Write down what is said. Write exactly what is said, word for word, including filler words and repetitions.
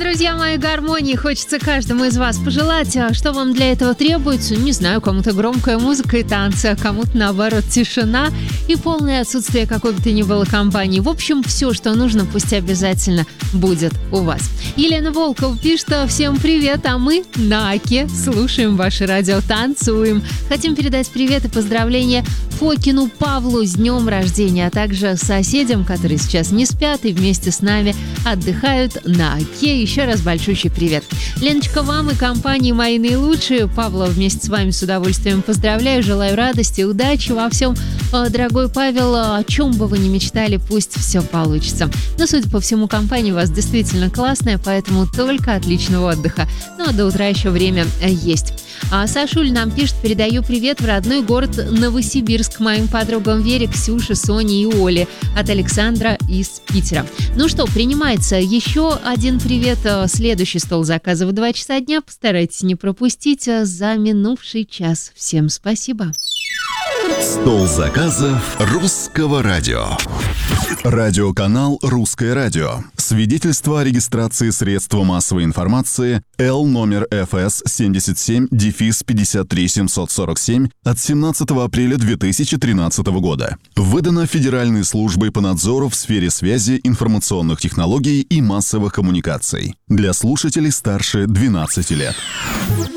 Друзья мои, гармонии хочется каждому из вас пожелать. А что вам для этого требуется? Не знаю, кому-то громкая музыка и танцы, а кому-то, наоборот, тишина и полное отсутствие какой бы то ни было компании. В общем, все, что нужно, пусть обязательно будет у вас. Елена Волкова пишет: всем привет, а мы на Оке слушаем ваше радио, танцуем. Хотим передать привет и поздравления Фокину Павлу с днем рождения, а также соседям, которые сейчас не спят и вместе с нами отдыхают на Оке. Еще раз большущий привет. Леночка, вам и компании мои наилучшие. Павла вместе с вами с удовольствием поздравляю. Желаю радости, удачи во всем. Дорогой Павел, о чем бы вы ни мечтали, пусть все получится. Но, судя по всему, компания у вас действительно классная, поэтому только отличного отдыха. Ну, а до утра еще время есть. А Сашуль нам пишет: передаю привет в родной город Новосибирск моим подругам Вере, Ксюше, Соне и Оле от Александра из Питера. Ну что, принимается еще один привет. Следующий стол заказов в два часа дня. Постарайтесь не пропустить за минувший час. Всем спасибо. Стол заказов Русского радио. Радиоканал «Русское радио». Свидетельство о регистрации средства массовой информации Л номер эф эс семьдесят семь пятьдесят три семьсот сорок семь от семнадцатого апреля две тысячи тринадцатого года. Выдано Федеральной службой по надзору в сфере связи, информационных технологий и массовых коммуникаций. Для слушателей старше двенадцати лет.